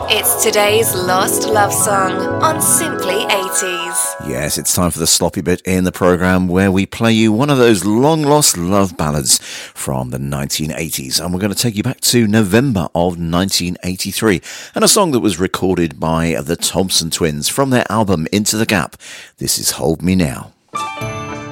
It's today's Lost Love Song on Simply 80s. Yes, it's time for the sloppy bit in the programme where we play you one of those long-lost love ballads from the 1980s. And we're going to take you back to November of 1983 and a song that was recorded by the Thompson Twins from their album Into the Gap. This is Hold Me Now.